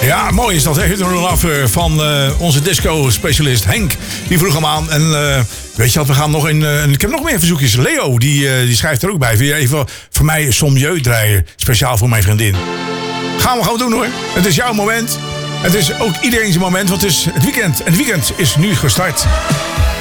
Ja, mooi is dat. Hit or Love van onze disco-specialist Henk. Die vroeg hem aan. En weet je wat, we gaan nog in... ik heb nog meer verzoekjes. Leo, die schrijft er ook bij. Wil je even voor mij Sommieu draaien? Speciaal voor mijn vriendin. Gaan we doen hoor. Het is jouw moment. Het is ook iedereen zijn moment. Want het is het weekend. En het weekend is nu gestart.